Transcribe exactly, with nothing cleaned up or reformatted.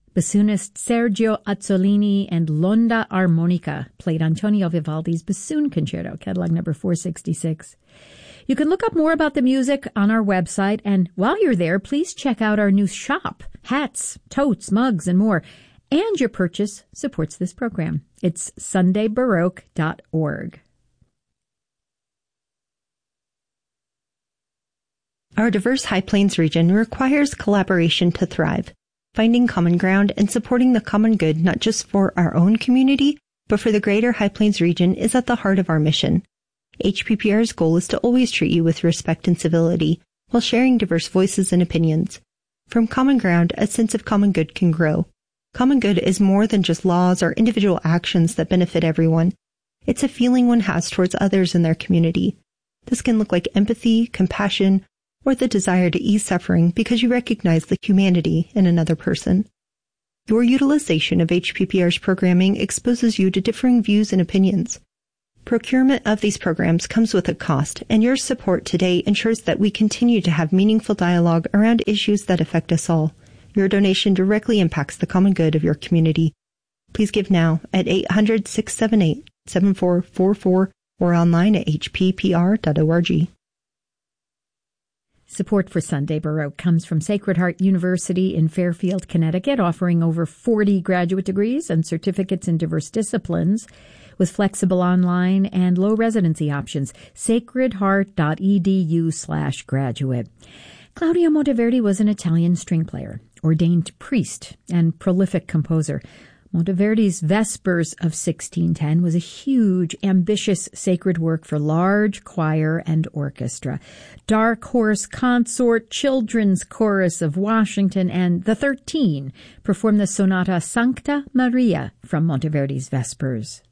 Bassoonist Sergio Azzolini and Londa Armonica played Antonio Vivaldi's Bassoon Concerto, catalog number four sixty-six. You can look up more about the music on our website, and while you're there, please check out our new shop, hats, totes, mugs, and more. And your purchase supports this program. It's sunday baroque dot org. Our diverse High Plains region requires collaboration to thrive. Finding common ground and supporting the common good not just for our own community, but for the greater High Plains region is at the heart of our mission. H P P R's goal is to always treat you with respect and civility while sharing diverse voices and opinions. From common ground, a sense of common good can grow. Common good is more than just laws or individual actions that benefit everyone. It's a feeling one has towards others in their community. This can look like empathy, compassion, or the desire to ease suffering because you recognize the humanity in another person. Your utilization of H P P R's programming exposes you to differing views and opinions. Procurement of these programs comes with a cost, and your support today ensures that we continue to have meaningful dialogue around issues that affect us all. Your donation directly impacts the common good of your community. Please give now at eight hundred, six seven eight, seven four four four or online at h p p r dot org. Support for Sunday Baroque comes from Sacred Heart University in Fairfield, Connecticut, offering over forty graduate degrees and certificates in diverse disciplines with flexible online and low residency options. sacred heart dot e d u slash graduate. Claudio Monteverdi was an Italian string player, ordained priest, and prolific composer. Monteverdi's Vespers of sixteen ten was a huge, ambitious sacred work for large choir and orchestra. Dark Horse Consort Children's Chorus of Washington and the Thirteen performed the sonata Sancta Maria from Monteverdi's Vespers.